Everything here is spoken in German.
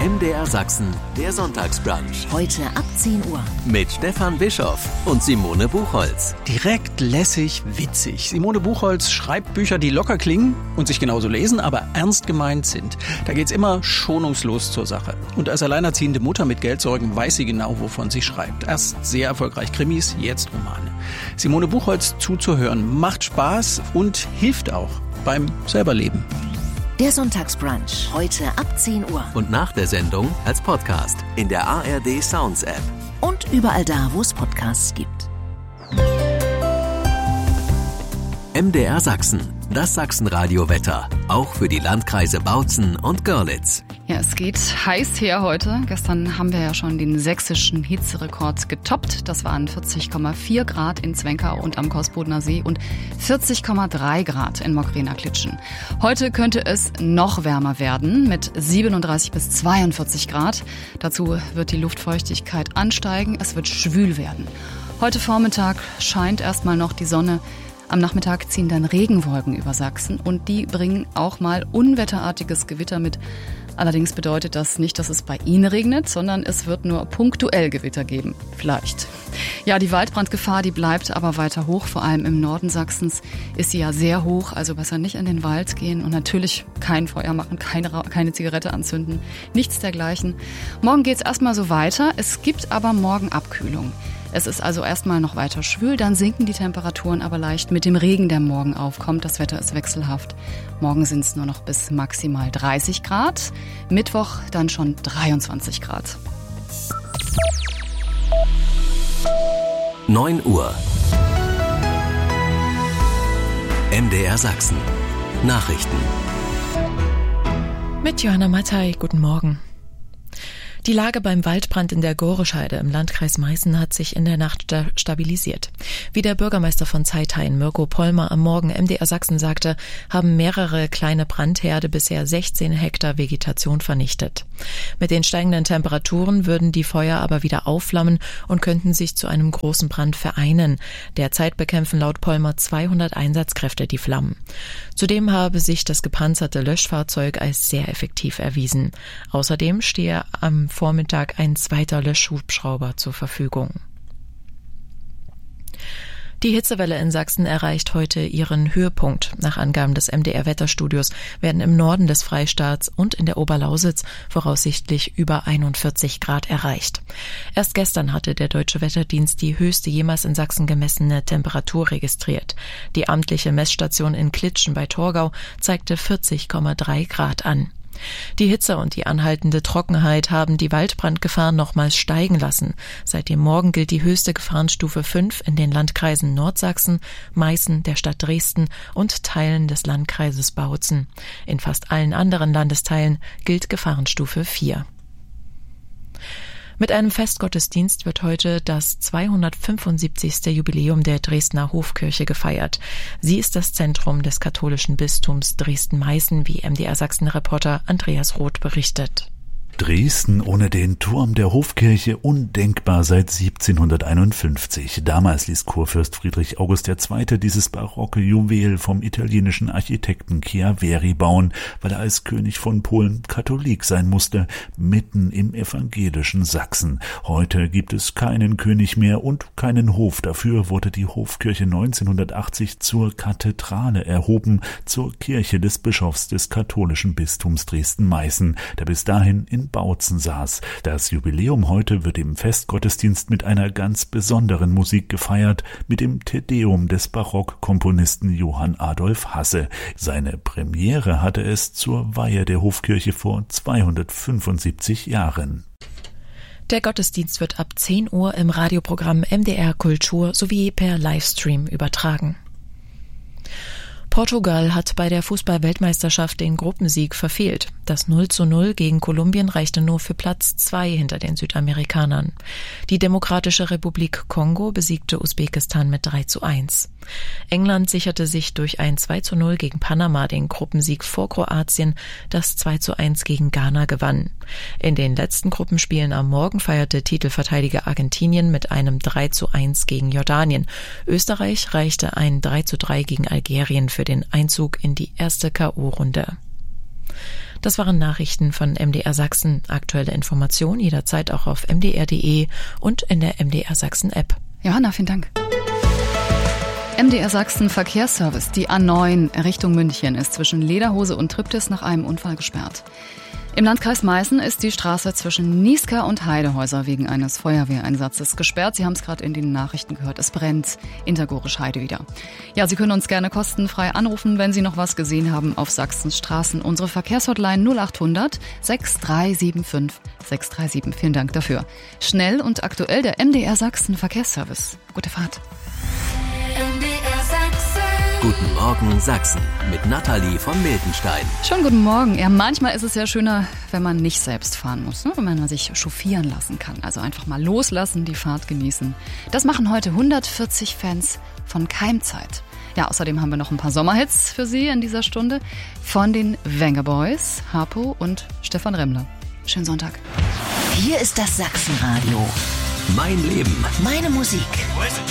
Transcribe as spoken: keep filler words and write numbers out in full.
M D R Sachsen, der Sonntagsbrunch. Heute ab zehn Uhr. Mit Stefan Bischoff und Simone Buchholz. Direkt, lässig, witzig. Simone Buchholz schreibt Bücher, die locker klingen und sich genauso lesen, aber ernst gemeint sind. Da geht's immer schonungslos zur Sache. Und als alleinerziehende Mutter mit Geldsorgen weiß sie genau, wovon sie schreibt. Erst sehr erfolgreich Krimis, jetzt Romane. Simone Buchholz zuzuhören macht Spaß und hilft auch beim Selberleben. Der Sonntagsbrunch, heute ab zehn Uhr. Und nach der Sendung als Podcast in der A R D Sounds App. Und überall da, wo es Podcasts gibt. M D R Sachsen, das Sachsenradio-Wetter. Auch für die Landkreise Bautzen und Görlitz. Ja, es geht heiß her heute. Gestern haben wir ja schon den sächsischen Hitzerekord getoppt. Das waren vierzig Komma vier Grad in Zwenkau und am Korsbodener See und vierzig Komma drei Grad in Mokrener-Klitschen. Heute könnte es noch wärmer werden mit siebenunddreißig bis zweiundvierzig Grad. Dazu wird die Luftfeuchtigkeit ansteigen. Es wird schwül werden. Heute Vormittag scheint erstmal noch die Sonne. Am Nachmittag ziehen dann Regenwolken über Sachsen und die bringen auch mal unwetterartiges Gewitter mit. Allerdings bedeutet das nicht, dass es bei Ihnen regnet, sondern es wird nur punktuell Gewitter geben. Vielleicht. Ja, die Waldbrandgefahr, die bleibt aber weiter hoch. Vor allem im Norden Sachsens ist sie ja sehr hoch. Also besser nicht in den Wald gehen und natürlich kein Feuer machen, keine, keine Zigarette anzünden. Nichts dergleichen. Morgen geht's erstmal so weiter. Es gibt aber morgen Abkühlung. Es ist also erstmal noch weiter schwül, dann sinken die Temperaturen aber leicht mit dem Regen, der morgen aufkommt. Das Wetter ist wechselhaft. Morgen sind es nur noch bis maximal dreißig Grad. Mittwoch dann schon dreiundzwanzig Grad. neun Uhr. M D R Sachsen. Nachrichten. Mit Johanna Mattei, guten Morgen. Die Lage beim Waldbrand in der Gorescheide im Landkreis Meißen hat sich in der Nacht sta- stabilisiert. Wie der Bürgermeister von Zeithain, Mirko Pollmer, am Morgen M D R Sachsen sagte, haben mehrere kleine Brandherde bisher sechzehn Hektar Vegetation vernichtet. Mit den steigenden Temperaturen würden die Feuer aber wieder aufflammen und könnten sich zu einem großen Brand vereinen. Derzeit bekämpfen laut Pollmer zweihundert Einsatzkräfte die Flammen. Zudem habe sich das gepanzerte Löschfahrzeug als sehr effektiv erwiesen. Außerdem stehe am Vormittag ein zweiter Löschhubschrauber zur Verfügung. Die Hitzewelle in Sachsen erreicht heute ihren Höhepunkt. Nach Angaben des M D R-Wetterstudios werden im Norden des Freistaats und in der Oberlausitz voraussichtlich über einundvierzig Grad erreicht. Erst gestern hatte der Deutsche Wetterdienst die höchste jemals in Sachsen gemessene Temperatur registriert. Die amtliche Messstation in Klitschen bei Torgau zeigte vierzig Komma drei Grad an. Die Hitze und die anhaltende Trockenheit haben die Waldbrandgefahr nochmals steigen lassen. Seit dem Morgen gilt die höchste Gefahrenstufe fünf in den Landkreisen Nordsachsen, Meißen, der Stadt Dresden und Teilen des Landkreises Bautzen. In fast allen anderen Landesteilen gilt Gefahrenstufe vier. Mit einem Festgottesdienst wird heute das zweihundertfünfundsiebzigste Jubiläum der Dresdner Hofkirche gefeiert. Sie ist das Zentrum des katholischen Bistums Dresden-Meißen, wie M D R Sachsen-Reporter Andreas Roth berichtet. Dresden ohne den Turm der Hofkirche undenkbar seit siebzehnhunderteinundfünfzig. Damals ließ Kurfürst Friedrich August der Zweite dieses barocke Juwel vom italienischen Architekten Chiaveri bauen, weil er als König von Polen Katholik sein musste, mitten im evangelischen Sachsen. Heute gibt es keinen König mehr und keinen Hof. Dafür wurde die Hofkirche neunzehnhundertachtzig zur Kathedrale erhoben, zur Kirche des Bischofs des katholischen Bistums Dresden-Meißen, der bis dahin in Bautzen saß. Das Jubiläum heute wird im Festgottesdienst mit einer ganz besonderen Musik gefeiert, mit dem Te Deum des Barockkomponisten Johann Adolf Hasse. Seine Premiere hatte es zur Weihe der Hofkirche vor zweihundertfünfundsiebzig Jahren. Der Gottesdienst wird ab zehn Uhr im Radioprogramm M D R Kultur sowie per Livestream übertragen. Portugal hat bei der Fußball-Weltmeisterschaft den Gruppensieg verfehlt. Das null zu null gegen Kolumbien reichte nur für Platz zwei hinter den Südamerikanern. Die Demokratische Republik Kongo besiegte Usbekistan mit drei zu eins. England sicherte sich durch ein zwei zu null gegen Panama den Gruppensieg vor Kroatien, das zwei zu eins gegen Ghana gewann. In den letzten Gruppenspielen am Morgen feierte Titelverteidiger Argentinien mit einem drei zu eins gegen Jordanien. Österreich reichte ein drei zu drei gegen Algerien für den Einzug in die erste K O-Runde. Das waren Nachrichten von M D R Sachsen. Aktuelle Informationen jederzeit auch auf m d r punkt d e und in der M D R Sachsen App. Johanna, vielen Dank. M D R Sachsen Verkehrsservice. Die A neun Richtung München ist zwischen Lederhose und Triptis nach einem Unfall gesperrt. Im Landkreis Meißen ist die Straße zwischen Niesca und Heidehäuser wegen eines Feuerwehreinsatzes gesperrt. Sie haben es gerade in den Nachrichten gehört. Es brennt in der Gorisch Heide wieder. Ja, Sie können uns gerne kostenfrei anrufen, wenn Sie noch was gesehen haben auf Sachsens Straßen. Unsere Verkehrshotline null acht hundert sechs drei sieben fünf sechs drei sieben. Vielen Dank dafür. Schnell und aktuell der M D R Sachsen Verkehrsservice. Gute Fahrt. M D R Sachsen. Guten Morgen Sachsen mit Nathalie von Miltenstein. Schon guten Morgen. Ja, manchmal ist es ja schöner, wenn man nicht selbst fahren muss, ne? Wenn man sich chauffieren lassen kann. Also einfach mal loslassen, die Fahrt genießen. Das machen heute hundertvierzig Fans von Keimzeit. Ja, außerdem haben wir noch ein paar Sommerhits für Sie in dieser Stunde von den Vengaboys, Harpo und Stefan Remmler. Schönen Sonntag. Hier ist das Sachsenradio. Mein Leben. Meine Musik.